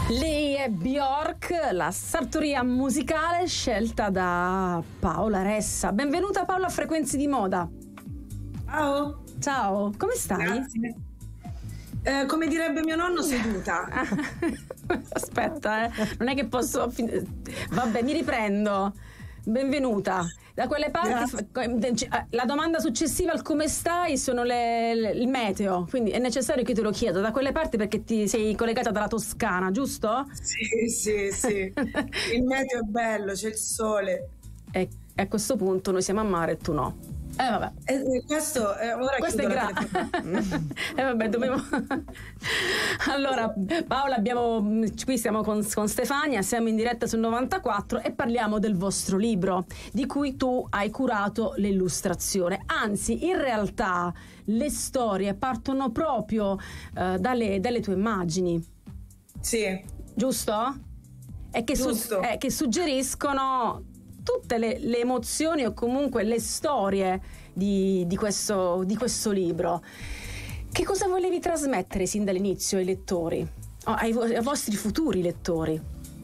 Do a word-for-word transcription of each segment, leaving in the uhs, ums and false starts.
Lei è Bjork, la sartoria musicale scelta da Paola Ressa. Benvenuta Paola a Frequenze di Moda. Ciao. Ciao, come stai? Grazie. Eh, come direbbe mio nonno, seduta. Aspetta, eh. non è che posso... Vabbè, mi riprendo. Benvenuta. Da quelle parti, Grazie. La domanda successiva al come stai sono le, le, il meteo, quindi è necessario che te lo chiedo. Da quelle parti perché ti sei collegata dalla Toscana, giusto? Sì, sì, sì. Il meteo è bello, c'è il sole. E a questo punto noi siamo a mare e tu no. Eh vabbè. Eh, questo eh, ora questo è grave. Eh vabbè, dovevo. Allora, Paola, abbiamo qui siamo con, con Stefania, siamo in diretta sul novantaquattro e parliamo del vostro libro, di cui tu hai curato l'illustrazione. Anzi, in realtà le storie partono proprio uh, dalle, dalle tue immagini. Sì. Giusto? E che, Giusto. Su, eh, che suggeriscono tutte le, le emozioni o comunque le storie di, di, questo, di questo libro. Che cosa volevi trasmettere sin dall'inizio ai lettori, ai, ai vostri futuri lettori?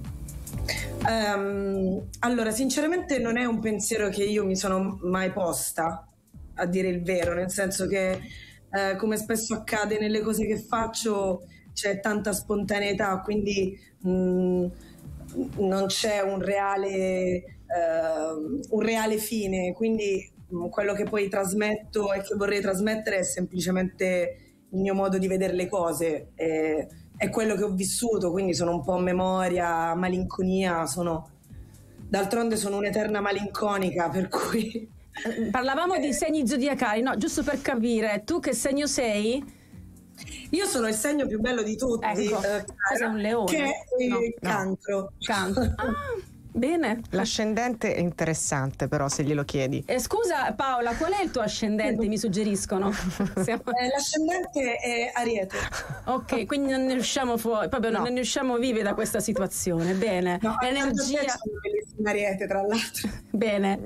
Um, allora, sinceramente non è un pensiero che io mi sono mai posta, a dire il vero, nel senso che eh, come spesso accade nelle cose che faccio c'è tanta spontaneità, quindi mh, non c'è un reale Uh, un reale fine, quindi um, quello che poi trasmetto e che vorrei trasmettere è semplicemente il mio modo di vedere le cose, è, è quello che ho vissuto, quindi sono un po' memoria, malinconia, sono d'altronde sono un'eterna malinconica, per cui parlavamo eh. di segni zodiacali, no, giusto per capire, tu che segno sei? Io sono il segno più bello di tutti, ecco, eh, sei un leone, che è no, il cancro. No. Cancro. Ah. Bene. L'ascendente è interessante, però, se glielo chiedi. Eh, scusa Paola, qual è il tuo ascendente? Mi suggeriscono. Siamo... eh, l'ascendente è Ariete. Ok, quindi non ne usciamo fuori, proprio no. non ne usciamo vivi da questa situazione. Bene. No, l'energia. Sono bellissima Ariete, tra l'altro. Bene.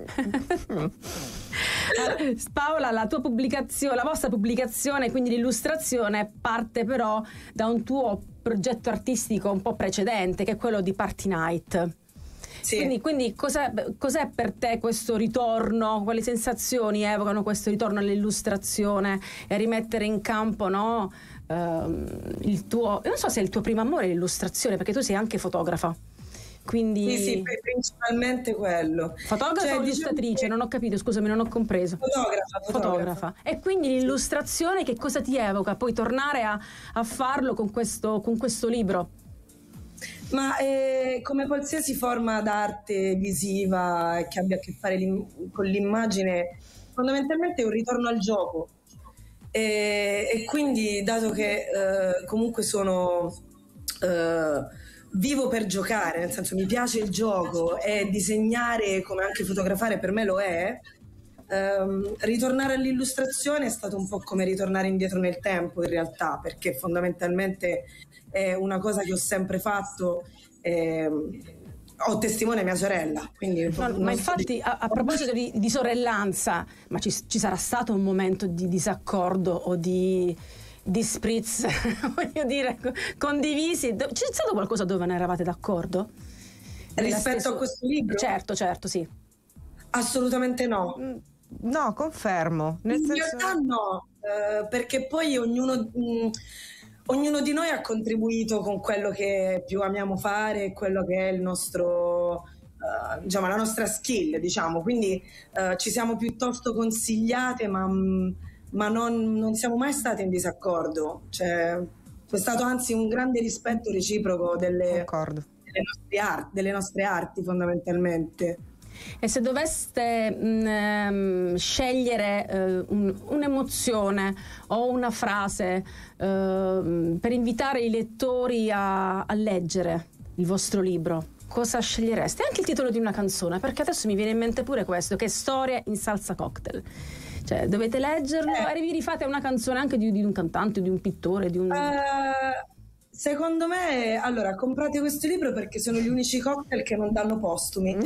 Paola, la tua pubblicazione, la vostra pubblicazione, quindi l'illustrazione, parte però da un tuo progetto artistico un po' precedente, che è quello di Party Night. Sì. Quindi, quindi cos'è, cos'è per te questo ritorno? Quali sensazioni evocano questo ritorno all'illustrazione e a rimettere in campo, no, ehm, il tuo, non so se è il tuo primo amore l'illustrazione, perché tu sei anche fotografa. Quindi sì, sì, principalmente quello. Fotografa cioè, o illustratrice? Diciamo che... Non ho capito, scusami, non ho compreso. Fotografa, fotografa. fotografa. E quindi l'illustrazione che cosa ti evoca? Poi tornare a, a farlo con questo, con questo libro? Ma eh, come qualsiasi forma d'arte visiva che abbia a che fare con l'immagine, fondamentalmente è un ritorno al gioco. E, e quindi, dato che eh, comunque sono eh, vivo per giocare, nel senso mi piace il gioco e disegnare come anche fotografare per me lo è, ehm, ritornare all'illustrazione è stato un po' come ritornare indietro nel tempo in realtà, perché fondamentalmente è una cosa che ho sempre fatto. Ehm, ho testimone mia sorella, quindi no, ma infatti a, a proposito di, di sorellanza, ma ci, ci sarà stato un momento di disaccordo o di, di spritz, voglio dire, condivisi? C'è stato qualcosa dove non eravate d'accordo? Rispetto stesso... a questo libro? Certo, certo, sì. Assolutamente no. No, confermo. Nel In senso... realtà no, eh, perché poi ognuno... Mh, Ognuno di noi ha contribuito con quello che più amiamo fare, quello che è il nostro, uh, diciamo, la nostra skill, diciamo. Quindi uh, ci siamo piuttosto consigliate, ma, ma non, non siamo mai state in disaccordo. Cioè, c'è stato anzi un grande rispetto reciproco delle, delle, nostre, arti, delle nostre arti, fondamentalmente. E se doveste mh, scegliere uh, un, un'emozione o una frase uh, per invitare i lettori a, a leggere il vostro libro, cosa scegliereste? Anche il titolo di una canzone, perché adesso mi viene in mente pure questo, che è Storie in salsa cocktail. Cioè, dovete leggerlo, eh. e vi rifate una canzone anche di, di un cantante, di un pittore, di un... Uh... Secondo me, allora, comprate questo libro perché sono gli unici cocktail che non danno postumi.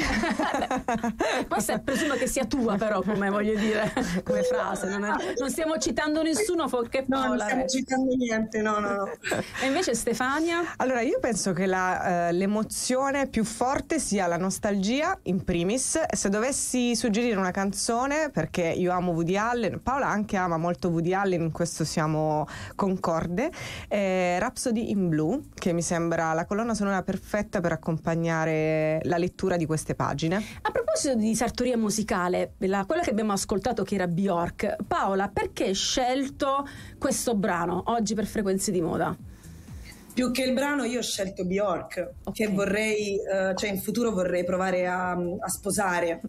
Questa presumo che sia tua, però, come voglio dire, come frase. Non, è, non stiamo citando nessuno, che no, Paola. Non stiamo citando niente, no, no, no. E invece Stefania? Allora, io penso che la, uh, l'emozione più forte sia la nostalgia, in primis. Se dovessi suggerire una canzone, perché io amo Woody Allen, Paola anche ama molto Woody Allen, in questo siamo concorde, eh, Rhapsody in Blue, che mi sembra la colonna sonora perfetta per accompagnare la lettura di queste pagine. A proposito di sartoria musicale, la, quella che abbiamo ascoltato che era Bjork, Paola, perché hai scelto questo brano oggi per Frequenze di Moda? Più che il brano io ho scelto Bjork, okay. Che vorrei, uh, cioè in futuro vorrei provare a, a sposare.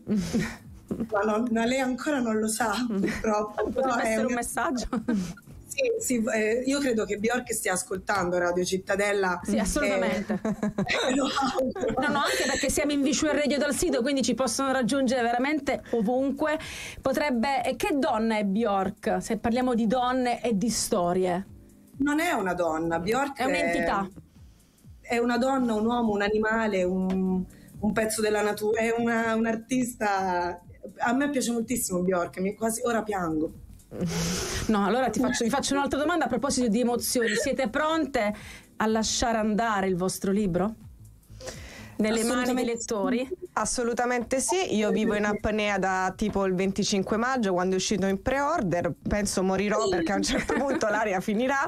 Ma, non, ma lei ancora non lo sa, purtroppo. Potrebbe essere un, un messaggio. Sì, sì, eh, io credo che Bjork stia ascoltando Radio Cittadella. Sì, assolutamente. Eh, no, no, no, anche perché siamo in Visual Radio dal sito, quindi ci possono raggiungere veramente ovunque. Potrebbe. E che donna è Bjork? Se parliamo di donne e di storie. Non è una donna, Bjork è un'entità. È, è una donna, un uomo, un animale, un, un pezzo della natura. È una, un artista. A me piace moltissimo Bjork, mi quasi ora piango. No, allora ti faccio, vi faccio un'altra domanda a proposito di emozioni. Siete pronte a lasciare andare il vostro libro nelle mani dei lettori? Assolutamente sì, io vivo in apnea da tipo il venticinque maggio, quando è uscito in pre-order. Penso morirò perché a un certo punto l'aria finirà,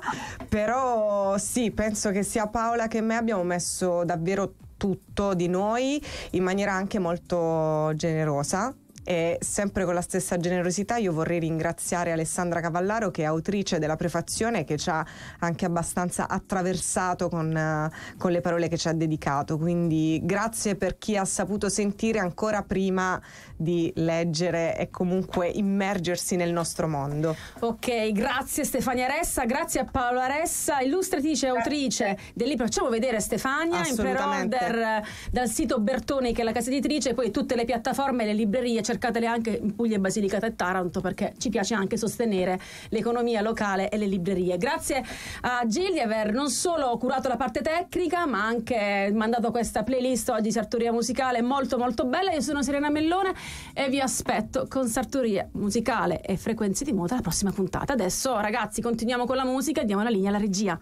però sì, penso che sia Paola che me abbiamo messo davvero tutto di noi in maniera anche molto generosa. E sempre con la stessa generosità io vorrei ringraziare Alessandra Cavallaro, che è autrice della prefazione, che ci ha anche abbastanza attraversato con, uh, con le parole che ci ha dedicato, quindi grazie per chi ha saputo sentire ancora prima di leggere e comunque immergersi nel nostro mondo. Ok, grazie Stefania Ressa, grazie a Paola Ressa, illustratrice e autrice del libro. Facciamo vedere Stefania in pre-order dal sito Bertoni, che è la casa editrice, poi tutte le piattaforme e le librerie. Cercatele anche in Puglia, Basilicata e Taranto, perché ci piace anche sostenere l'economia locale e le librerie. Grazie a Gil di aver non solo curato la parte tecnica, ma anche mandato questa playlist oggi di Sartoria Musicale molto molto bella. Io sono Serena Mellone e vi aspetto con Sartoria Musicale e Frequenze di Moda alla prossima puntata. Adesso ragazzi continuiamo con la musica e diamo la linea alla regia.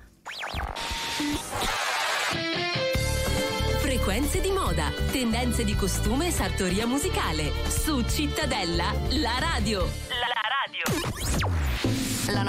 Frequenze di Moda, tendenze di costume e sartoria musicale su Cittadella, la radio. La radio.